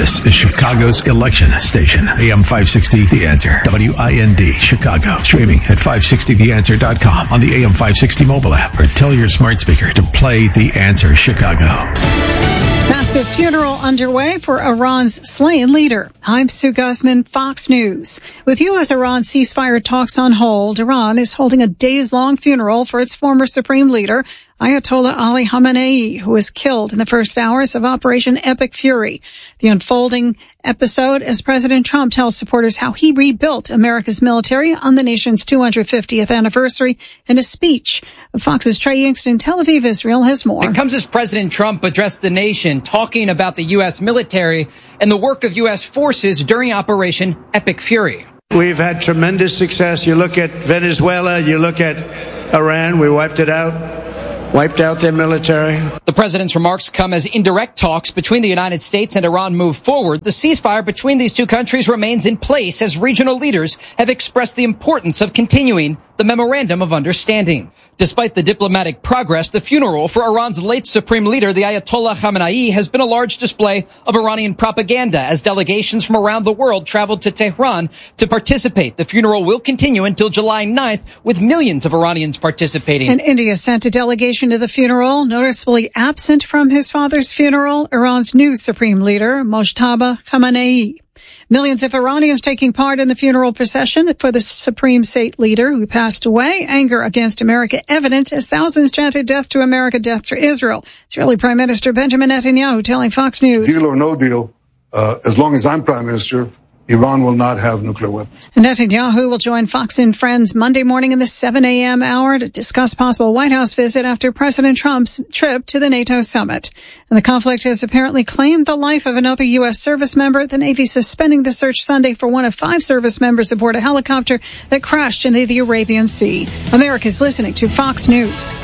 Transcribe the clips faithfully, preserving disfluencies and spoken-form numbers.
This is Chicago's election station. A M five sixty The Answer. W I N D, Chicago. Streaming at five sixty the answer dot com on the A M five sixty mobile app, or tell your smart speaker to play The Answer Chicago. Massive funeral underway for Iran's slain leader. I'm Sue Guzman, Fox News. With U S-Iran ceasefire talks on hold, Iran is holding a days-long funeral for its former supreme leader, Ayatollah Ali Khamenei, who was killed in the first hours of Operation Epic Fury. The unfolding episode as President Trump tells supporters how he rebuilt America's military on the nation's two hundred fiftieth anniversary in a speech. Fox's Trey Yingst in Tel Aviv, Israel, has more. It comes as President Trump addressed the nation, talking about the U S military and the work of U S forces during Operation Epic Fury. We've had tremendous success. You look at Venezuela, you look at Iran, we wiped it out. Wiped out their military. The president's remarks come as indirect talks between the United States and Iran move forward. The ceasefire between these two countries remains in place as regional leaders have expressed the importance of continuing the Memorandum of Understanding. Despite the diplomatic progress, the funeral for Iran's late supreme leader, the Ayatollah Khamenei, has been a large display of Iranian propaganda as delegations from around the world traveled to Tehran to participate. The funeral will continue until July ninth, with millions of Iranians participating. And India sent a delegation to the funeral. Noticeably absent from his father's funeral, Iran's new supreme leader, Mojtaba Khamenei. Millions of Iranians taking part in the funeral procession for the Supreme State leader who passed away. Anger against America evident as thousands chanted death to America, death to Israel. Israeli Prime Minister Benjamin Netanyahu telling Fox News. Deal or no deal, uh, as long as I'm Prime Minister, Iran will not have nuclear weapons. Netanyahu will join Fox and Friends Monday morning in the seven a.m. hour to discuss possible White House visit after President Trump's trip to the NATO summit. And the conflict has apparently claimed the life of another U S service member. The Navy suspending the search Sunday for one of five service members aboard a helicopter that crashed into the Arabian Sea. America's listening to Fox News.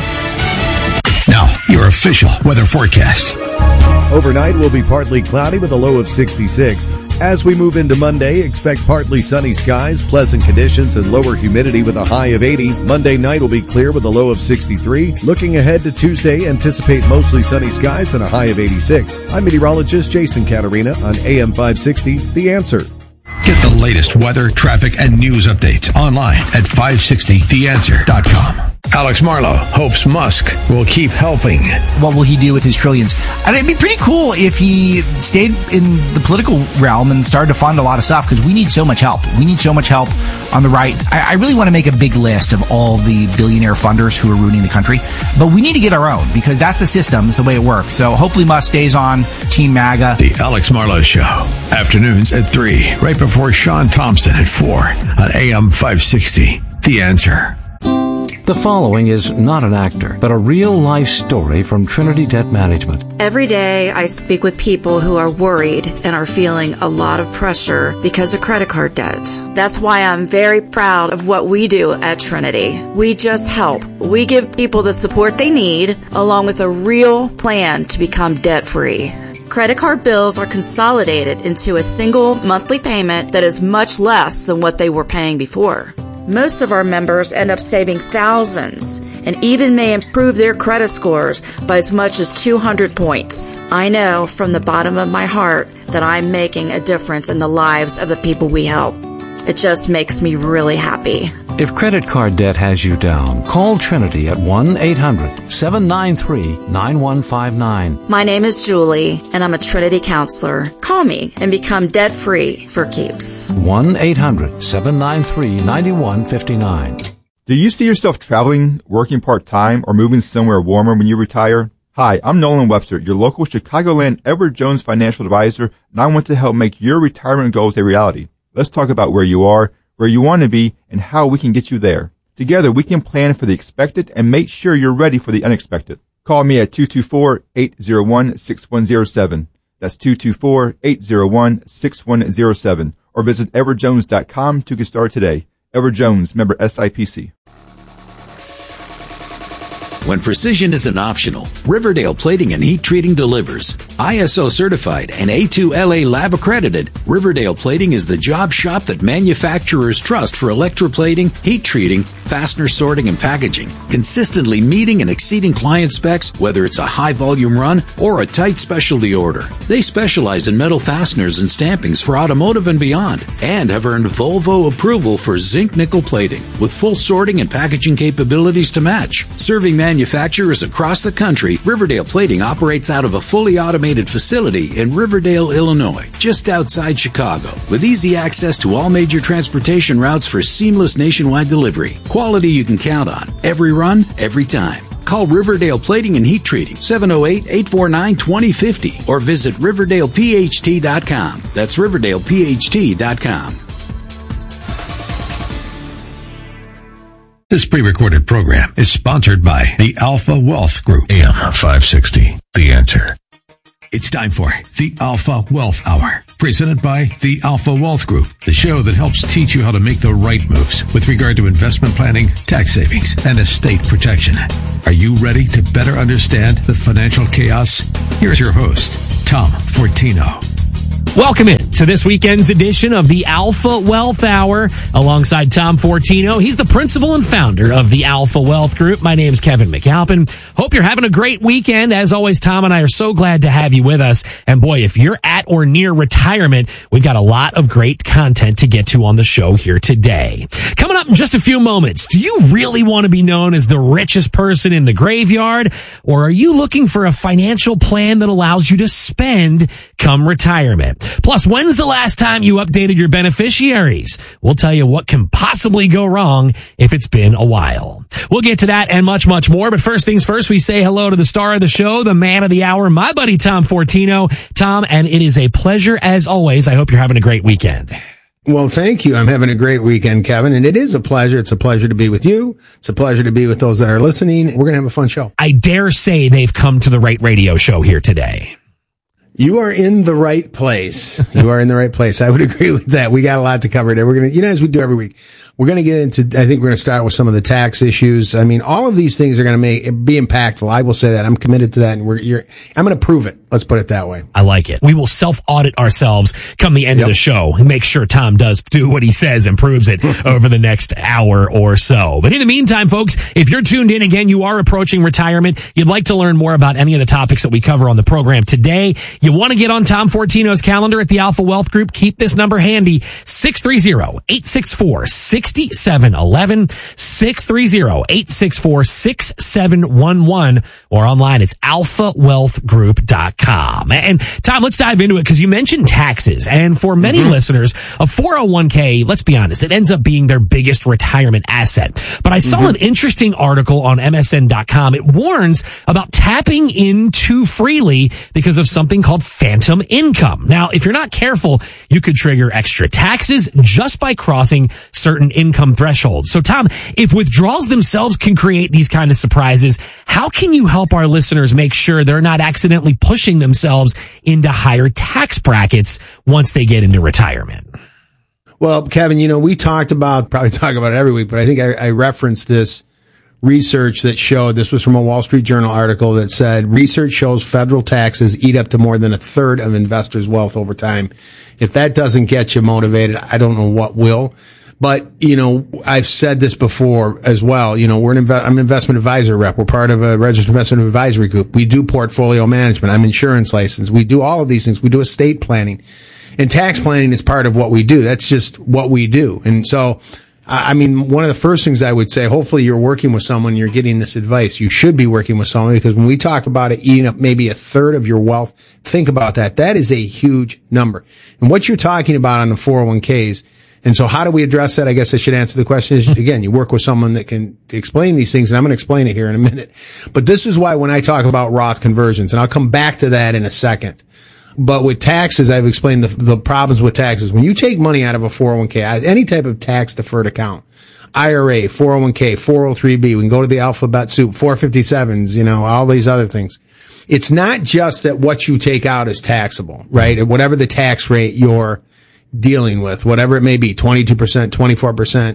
Now, your official weather forecast. Overnight will be partly cloudy with a low of sixty-six. As we move into Monday, expect partly sunny skies, pleasant conditions, and lower humidity with a high of eighty. Monday night will be clear with a low of sixty-three. Looking ahead to Tuesday, anticipate mostly sunny skies and a high of eighty-six. I'm meteorologist Jason Caterina on A M five sixty, The Answer. Get the latest weather, traffic, and news updates online at five sixty the answer dot com. Alex Marlow hopes Musk will keep helping. What will he do with his trillions? And it'd be pretty cool if he stayed in the political realm and started to fund a lot of stuff, because we need so much help. We need so much help on the right. I, I really want to make a big list of all the billionaire funders who are ruining the country. But we need to get our own, because that's the system, it's the way it works. So hopefully Musk stays on Team MAGA. The Alex Marlow Show. Afternoons at three, right before Sean Thompson at four on A M five sixty. The Answer. The following is not an actor, but a real-life story from Trinity Debt Management. Every day I speak with people who are worried and are feeling a lot of pressure because of credit card debt. That's why I'm very proud of what we do at Trinity. We just help. We give people the support they need, along with a real plan to become debt-free. Credit card bills are consolidated into a single monthly payment that is much less than what they were paying before. Most of our members end up saving thousands and even may improve their credit scores by as much as two hundred points. I know from the bottom of my heart that I'm making a difference in the lives of the people we help. It just makes me really happy. If credit card debt has you down, call Trinity at one eight hundred seven nine three nine one five nine. My name is Julie, and I'm a Trinity counselor. Call me and become debt-free for keeps. one eight hundred seven nine three nine one five nine. Do you see yourself traveling, working part-time, or moving somewhere warmer when you retire? Hi, I'm Nolan Webster, your local Chicagoland Edward Jones financial advisor, and I want to help make your retirement goals a reality. Let's talk about where you are, where you want to be, and how we can get you there. Together, we can plan for the expected and make sure you're ready for the unexpected. Call me at two two four, eight zero one, six one zero seven. That's two two four, eight zero one, six one zero seven. Or visit edward jones dot com to get started today. Edward Jones, member S I P C. When precision isn't optional, Riverdale Plating and Heat Treating delivers. I S O certified and A two L A lab accredited, Riverdale Plating is the job shop that manufacturers trust for electroplating, heat treating, fastener sorting, and packaging, consistently meeting and exceeding client specs, whether it's a high-volume run or a tight specialty order. They specialize in metal fasteners and stampings for automotive and beyond, and have earned Volvo approval for zinc nickel plating, with full sorting and packaging capabilities to match. Serving manufacturers across the country, Riverdale Plating operates out of a fully automated facility in Riverdale, Illinois, just outside Chicago, with easy access to all major transportation routes for seamless nationwide delivery. Quality you can count on, every run, every time. Call Riverdale Plating and Heat Treating, seven oh eight, eight four nine, two oh five oh, or visit Riverdale P H T dot com. That's Riverdale P H T dot com. This pre-recorded program is sponsored by the Alpha Wealth Group. A M five sixty, The Answer. It's time for the Alpha Wealth Hour, presented by the Alpha Wealth Group, the show that helps teach you how to make the right moves with regard to investment planning, tax savings, and estate protection. Are you ready to better understand the financial chaos? Here's your host, Tom Fortino. Welcome in to this weekend's edition of the Alpha Wealth Hour alongside Tom Fortino. He's the principal and founder of the Alpha Wealth Group. My name is Kevin McAlpin. Hope you're having a great weekend. As always, Tom and I are so glad to have you with us. And boy, if you're at or near retirement, we've got a lot of great content to get to on the show here today. Coming up in just a few moments, do you really want to be known as the richest person in the graveyard? Or are you looking for a financial plan that allows you to spend come retirement? Plus, when's the last time you updated your beneficiaries? We'll tell you what can possibly go wrong if it's been a while. We'll get to that and much, much more. But first things first, we say hello to the star of the show, the man of the hour, my buddy Tom Fortino. Tom, and it is a pleasure as always. I hope you're having a great weekend. Well, thank you. I'm having a great weekend, Kevin, and it is a pleasure. It's a pleasure to be with you. It's a pleasure to be with those that are listening. We're going to have a fun show. I dare say they've come to the right radio show here today. You are in the right place. You are in the right place. I would agree with that. We got a lot to cover today. We're going to, you know, as we do every week, we're going to get into, I think we're going to start with some of the tax issues. I mean, all of these things are going to make, be impactful. I will say that. I'm committed to that, and we're, you're, I'm going to prove it. Let's put it that way. I like it. We will self-audit ourselves come the end yep. of the show and make sure Tom does do what he says and proves it over the next hour or so. But in the meantime, folks, if you're tuned in again, you are approaching retirement. You'd like to learn more about any of the topics that we cover on the program today. You want to get on Tom Fortino's calendar at the Alpha Wealth Group. Keep this number handy, six three zero, eight six four, six seven one one, six three zero, eight six four, six seven one one, or online it's alpha wealth group dot com. And Tom, let's dive into it because you mentioned taxes. And for many mm-hmm. listeners, a four oh one k, let's be honest, it ends up being their biggest retirement asset. But I saw mm-hmm. an interesting article on M S N dot com. It warns about tapping in too freely because of something called phantom income. Now, if you're not careful, you could trigger extra taxes just by crossing certain income thresholds. So, Tom, if withdrawals themselves can create these kind of surprises, how can you help our listeners make sure they're not accidentally pushing themselves into higher tax brackets once they get into retirement? Well, Kevin, you know, we talked about, probably talk about it every week, but I think I, I referenced this research that showed, this was from a Wall Street Journal article that said, research shows federal taxes eat up to more than a third of investors' wealth over time. If that doesn't get you motivated, I don't know what will. But, you know, I've said this before as well. You know, we're an inve- I'm an investment advisor rep. We're part of a registered investment advisory group. We do portfolio management. I'm insurance licensed. We do all of these things. We do estate planning. And tax planning is part of what we do. That's just what we do. And so, I mean, one of the first things I would say, hopefully you're working with someone, you're getting this advice. You should be working with someone, because when we talk about it eating up maybe a third of your wealth, think about that. That is a huge number. And what you're talking about on the four oh one k's, and so how do we address that? I guess I should answer the question is, again, you work with someone that can explain these things, and I'm going to explain it here in a minute. But this is why when I talk about Roth conversions, and I'll come back to that in a second. But with taxes, I've explained the, the problems with taxes. When you take money out of a four oh one k, any type of tax deferred account, I R A, four oh one k, four oh three b, we can go to the alphabet soup, four fifty-sevens, you know, all these other things. It's not just that what you take out is taxable, right? Whatever the tax rate you're dealing with, whatever it may be, twenty-two percent, twenty-four percent,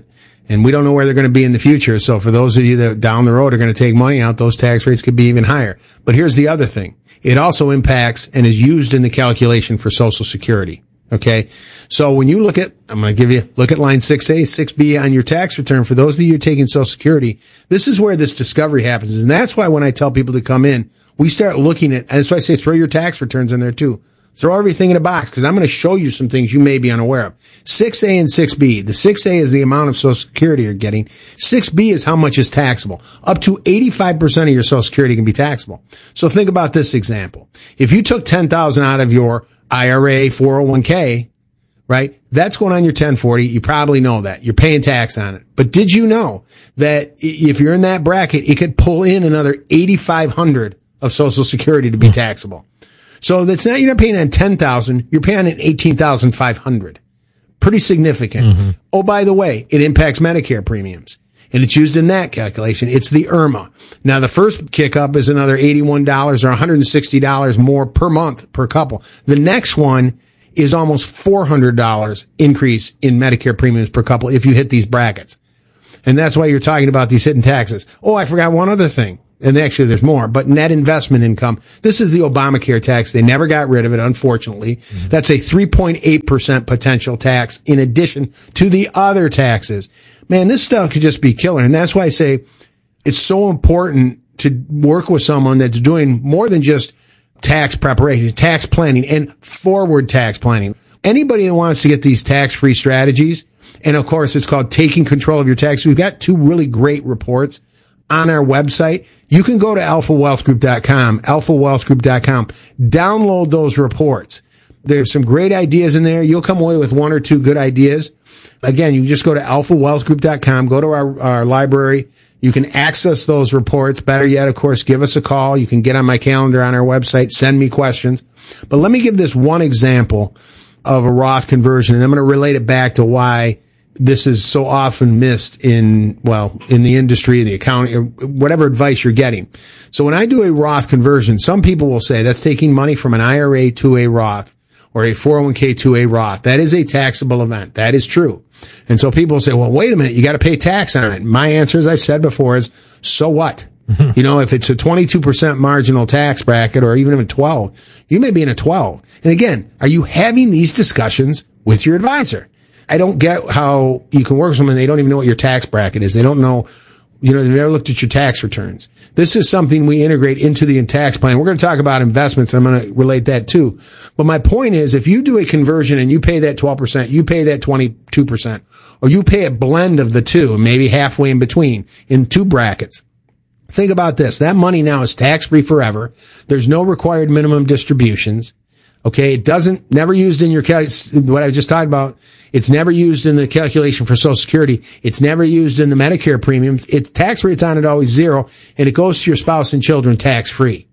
And we don't know where they're going to be in the future. So for those of you that down the road are going to take money out, those tax rates could be even higher. But here's the other thing. It also impacts and is used in the calculation for Social Security. Okay. So when you look at, I'm going to give you, look at line six A, six B on your tax return. For those of you taking Social Security, this is where this discovery happens. And that's why when I tell people to come in, we start looking at, and that's why I say throw your tax returns in there too. Throw everything in a box because I'm going to show you some things you may be unaware of. six A and six B. The six A is the amount of Social Security you're getting. six B is how much is taxable. Up to eighty-five percent of your Social Security can be taxable. So think about this example. If you took ten thousand dollars out of your I R A, four oh one k, right? That's going on your ten forty. You probably know that. You're paying tax on it. But did you know that if you're in that bracket, it could pull in another eighty-five hundred dollars of Social Security to be taxable? So that's not, you're not paying on ten thousand, you're paying on eighteen thousand five hundred. Pretty significant. Mm-hmm. Oh, by the way, it impacts Medicare premiums. And it's used in that calculation. It's the I R M A. Now, the first kick up is another eighty-one dollars or one hundred sixty dollars more per month per couple. The next one is almost four hundred dollars increase in Medicare premiums per couple if you hit these brackets. And that's why you're talking about these hidden taxes. Oh, I forgot one other thing. And actually there's more, but net investment income. This is the Obamacare tax. They never got rid of it, unfortunately. Mm-hmm. That's a three point eight percent potential tax in addition to the other taxes. Man, this stuff could just be killer. And that's why I say it's so important to work with someone that's doing more than just tax preparation, tax planning and forward tax planning. Anybody that wants to get these tax-free strategies, and of course it's called Taking Control of Your Taxes. We've got two really great reports on our website. You can go to alpha wealth group dot com, alpha wealth group dot com, download those reports. There's some great ideas in there. You'll come away with one or two good ideas. Again, you just go to alpha wealth group dot com, go to our, our library. You can access those reports. Better yet, of course, give us a call. You can get on my calendar on our website, send me questions. But let me give this one example of a Roth conversion, and I'm going to relate it back to why this is so often missed in, well, in the industry, the accounting, whatever advice you're getting. So when I do a Roth conversion, some people will say that's taking money from an I R A to a Roth or a four oh one k to a Roth. That is a taxable event. That is true. And so people say, well, wait a minute, you got to pay tax on it. My answer, as I've said before, is so what? You know, if it's a twenty-two percent marginal tax bracket or even a twelve, you may be in a twelve. And again, are you having these discussions with your advisor? I don't get how you can work with someone and they don't even know what your tax bracket is. They don't know, you know, they've never looked at your tax returns. This is something we integrate into the tax plan. We're going to talk about investments. And I'm going to relate that too. But my point is, if you do a conversion and you pay that twelve percent, you pay that twenty-two percent, or you pay a blend of the two, maybe halfway in between in two brackets. Think about this. That money now is tax-free forever. There's no required minimum distributions. Okay. It doesn't, never used in your, cal- what I just talked about. It's never used in the calculation for Social Security. It's never used in the Medicare premiums. Its tax rates on it always zero, and it goes to your spouse and children tax-free.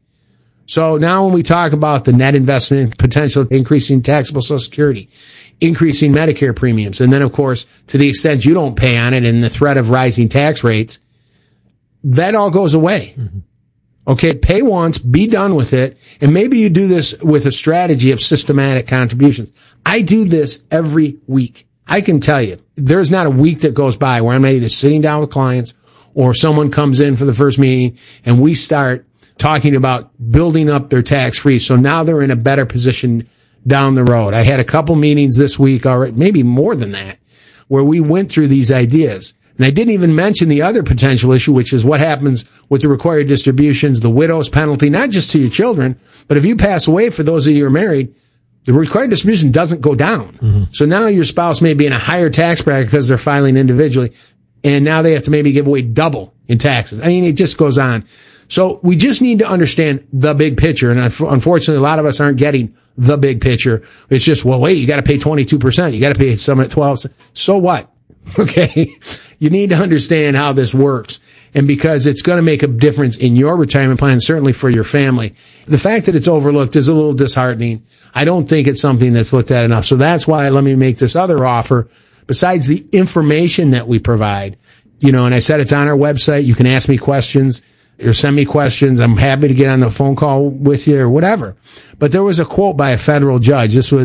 So now when we talk about the net investment potential of increasing taxable Social Security, increasing Medicare premiums, and then of course, to the extent you don't pay on it and the threat of rising tax rates, that all goes away. Mm-hmm. Okay, pay once, be done with it, and maybe you do this with a strategy of systematic contributions. I do this every week. I can tell you, there's not a week that goes by where I'm either sitting down with clients or someone comes in for the first meeting and we start talking about building up their tax-free. So now they're in a better position down the road. I had a couple meetings this week already, maybe more than that, where we went through these ideas. And I didn't even mention the other potential issue, which is what happens with the required distributions, the widow's penalty, not just to your children, but if you pass away, for those of you who are married, the required distribution doesn't go down. Mm-hmm. So now your spouse may be in a higher tax bracket because they're filing individually, and now they have to maybe give away double in taxes. I mean, it just goes on. So we just need to understand the big picture. And unfortunately, a lot of us aren't getting the big picture. It's just, well, wait, you got to pay twenty-two percent. You got to pay some at twelve. So what? Okay. You need to understand how this works. And because it's going to make a difference in your retirement plan, certainly for your family. The fact that it's overlooked is a little disheartening. I don't think it's something that's looked at enough. So that's why let me make this other offer. Besides the information that we provide, you know, and I said it's on our website. You can ask me questions or send me questions. I'm happy to get on the phone call with you or whatever. But there was a quote by a federal judge. This was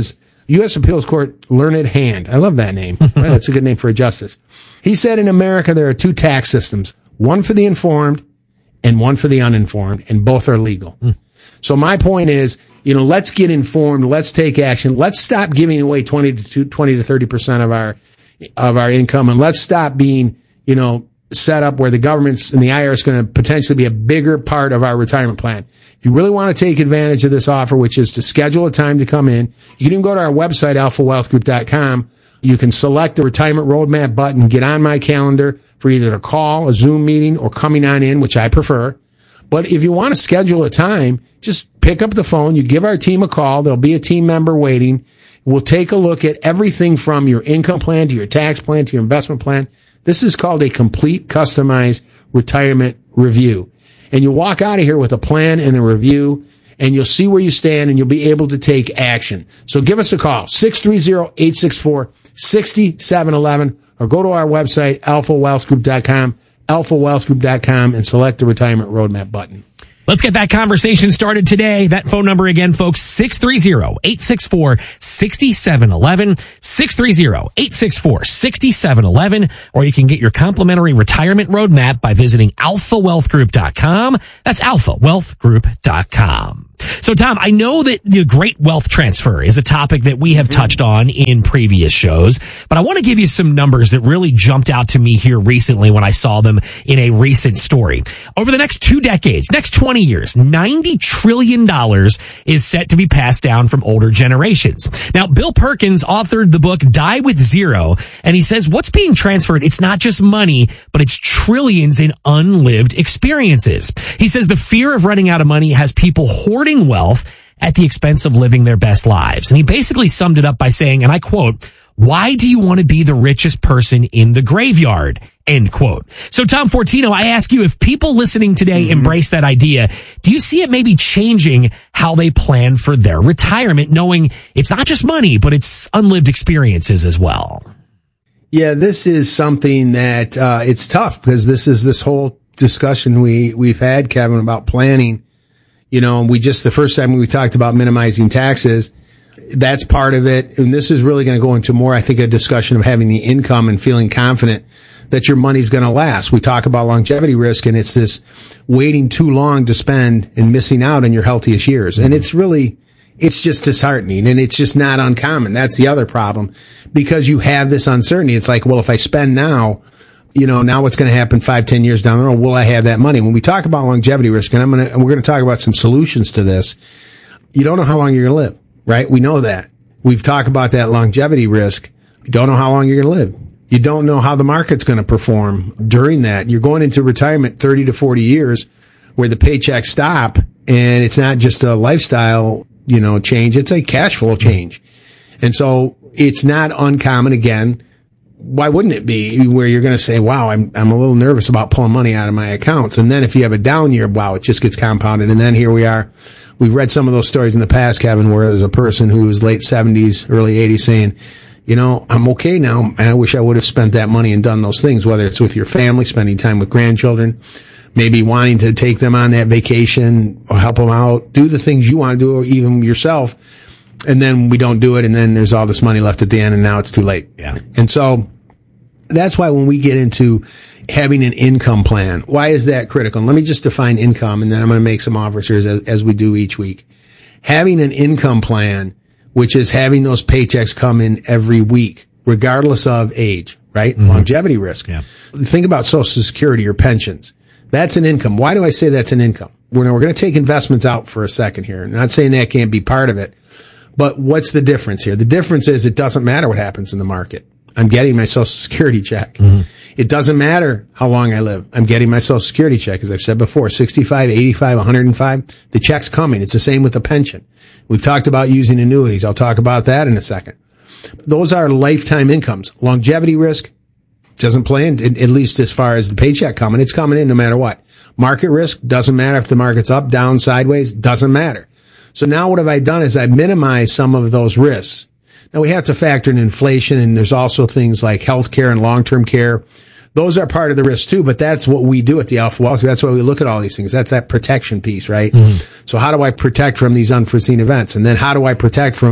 U S Appeals Court Learned Hand. I love that name. Right? That's a good name for a justice. He said in America there are two tax systems, one for the informed and one for the uninformed, and both are legal. Mm. So my point is, you know, let's get informed. Let's take action. Let's stop giving away twenty to twenty to thirty percent of our, of our income. And let's stop being, you know, set up where the government's and the I R S is going to potentially be a bigger part of our retirement plan. If you really want to take advantage of this offer, which is to schedule a time to come in, you can even go to our website, alpha wealth group dot com. You can select the retirement roadmap button, get on my calendar for either a call, a Zoom meeting, or coming on in, which I prefer. But if you want to schedule a time, just pick up the phone. You give our team a call. There'll be a team member waiting. We'll take a look at everything from your income plan to your tax plan to your investment plan. This is called a complete customized retirement review. And you'll walk out of here with a plan and a review, and you'll see where you stand, and you'll be able to take action. So give us a call, six three zero, eight six four, six seven one one, or go to our website, alpha wealth group dot com, alpha wealth group dot com, and select the retirement roadmap button. Let's get that conversation started today. That phone number again, folks, six three zero, eight six four, six seven one one, six three zero, eight six four, six seven one one, or you can get your complimentary retirement roadmap by visiting alpha wealth group dot com. That's alpha wealth group dot com. So, Tom, I know that the great wealth transfer is a topic that we have touched on in previous shows, but I want to give you some numbers that really jumped out to me here recently when I saw them in a recent story. Over the next two decades, next twenty years, ninety trillion dollars is set to be passed down from older generations. Now, Bill Perkins authored the book Die with Zero, and he says what's being transferred, it's not just money, but it's trillions in unlived experiences. He says the fear of running out of money has people hoarding wealth at the expense of living their best lives. And he basically summed it up by saying, and I quote, "Why do you want to be the richest person in the graveyard?" End quote. So, Tom Fortino, I ask you, if people listening today mm-hmm. embrace that idea, do you see it maybe changing how they plan for their retirement, knowing it's not just money, but it's unlived experiences as well? Yeah, this is something that uh, it's tough, because this is this whole discussion we, we've had, Kevin, about planning. You know, we just, the first time we talked about minimizing taxes, that's part of it. And this is really going to go into more, I think, a discussion of having the income and feeling confident that your money's going to last. We talk about longevity risk, and it's this waiting too long to spend and missing out on your healthiest years. And it's really, it's just disheartening, and it's just not uncommon. That's the other problem, because you have this uncertainty. It's like, well, if I spend now, you know, now what's going to happen five, ten years down the road? Will I have that money? When we talk about longevity risk, and I'm going to, and we're going to talk about some solutions to this, you don't know how long you're going to live, right? We know that. We've talked about that longevity risk. You don't know how long you're going to live. You don't know how the market's going to perform during that. You're going into retirement thirty to forty years where the paychecks stop, and it's not just a lifestyle, you know, change. It's a cash flow change. And so it's not uncommon, again. Why wouldn't it be, where you're going to say, wow, I'm, I'm a little nervous about pulling money out of my accounts. And then if you have a down year, wow, it just gets compounded. And then here we are. We've read some of those stories in the past, Kevin, where there's a person who was late seventies, early eighties saying, you know, I'm okay now, and I wish I would have spent that money and done those things, whether it's with your family, spending time with grandchildren, maybe wanting to take them on that vacation or help them out, do the things you want to do, or even yourself. And then we don't do it, and then there's all this money left at the end, and now it's too late. Yeah. And so that's why when we get into having an income plan, why is that critical? And let me just define income, and then I'm going to make some offers here as, as we do each week. Having an income plan, which is having those paychecks come in every week, regardless of age, right? Mm-hmm. Longevity risk. Yeah. Think about Social Security or pensions. That's an income. Why do I say that's an income? We're, we're going to take investments out for a second here. I'm not saying that can't be part of it. But what's the difference here? The difference is it doesn't matter what happens in the market. I'm getting my Social Security check. Mm-hmm. It doesn't matter how long I live. I'm getting my Social Security check. As I've said before, sixty-five, eighty-five, one hundred five, the check's coming. It's the same with the pension. We've talked about using annuities. I'll talk about that in a second. Those are lifetime incomes. Longevity risk doesn't play in, at least as far as the paycheck coming. It's coming in no matter what. Market risk doesn't matter if the market's up, down, sideways, doesn't matter. So now what have I done is I minimized some of those risks. Now we have to factor in inflation, and there's also things like healthcare and long-term care. Those are part of the risk too, but that's what we do at the Alpha Wealth. That's why we look at all these things. That's that protection piece, right? Mm-hmm. So how do I protect from these unforeseen events? And then how do I protect from a,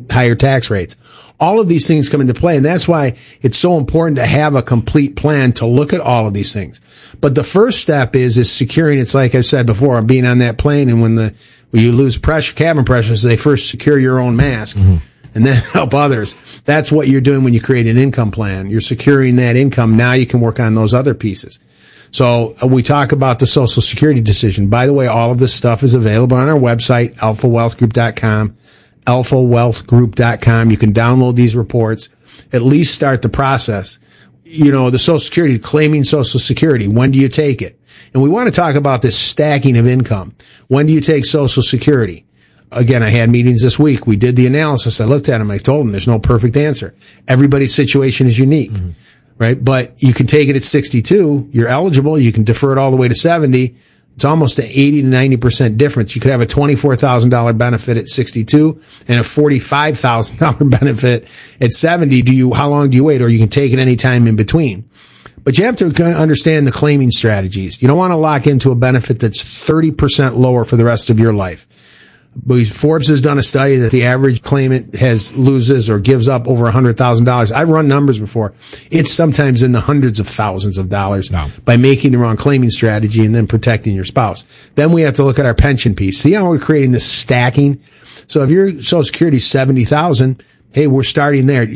higher tax rates. All of these things come into play, and that's why it's so important to have a complete plan to look at all of these things. But the first step is is securing. It's like I've said before, being on that plane, and when the when you lose pressure, cabin pressure, so they first secure your own mask. Mm-hmm. And then help others. That's what you're doing when you create an income plan. You're securing that income. Now you can work on those other pieces. So uh, we talk about the Social Security decision. By the way, all of this stuff is available on our website, alpha wealth group dot com, alpha wealth group dot com. You can download these reports, at least start the process. You know, the Social Security, claiming Social Security. When do you take it? And we want to talk about this stacking of income. When do you take Social Security? Again, I had meetings this week. We did the analysis. I looked at them. I told them there's no perfect answer. Everybody's situation is unique, mm-hmm. right? But you can take it at sixty-two. You're eligible. You can defer it all the way to seventy. It's almost an eighty to ninety percent difference. You could have a twenty-four thousand dollars benefit at sixty-two and a forty-five thousand dollars benefit at seventy. Do you, how long do you wait? Or you can take it any time in between. But you have to understand the claiming strategies. You don't want to lock into a benefit that's thirty percent lower for the rest of your life. Forbes has done a study that the average claimant has loses or gives up over one hundred thousand dollars. I've run numbers before. It's sometimes in the hundreds of thousands of dollars no. by making the wrong claiming strategy and then protecting your spouse. Then we have to look at our pension piece. See how we're creating this stacking? So if your Social Security is seventy thousand dollars, hey, we're starting there.